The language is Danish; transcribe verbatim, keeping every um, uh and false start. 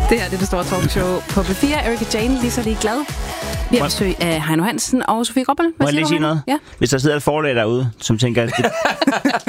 Det her det er det store talkshow på P fire. Erika Jane, lige så lige glad. Vi har besøg af Heino Hansen og Sofie Gråbøl. Må jeg lige sige noget? Ja. Hvis der sidder et forlag derude, som tænker, at det,